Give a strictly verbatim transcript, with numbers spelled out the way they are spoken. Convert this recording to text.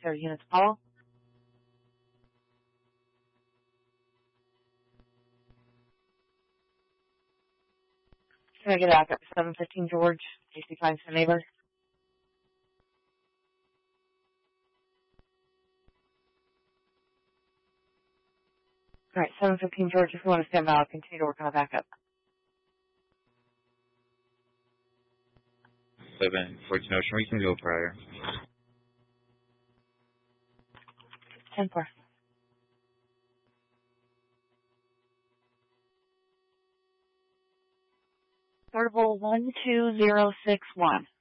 Care units call. Can I get back up to seven fifteen George? J C finds the neighbor. All right, seven fifteen George, if you want to stand by, I'll continue to work on a backup. seven fourteen Ocean, we can go prior. ten four. Portable one two zero six one.